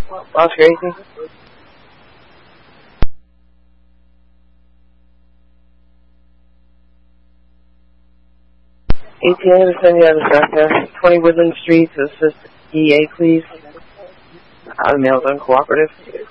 Oscar 18. ATM to send you out of South 20 Woodland Street to assist EA, please. Out of Mail's uncooperative.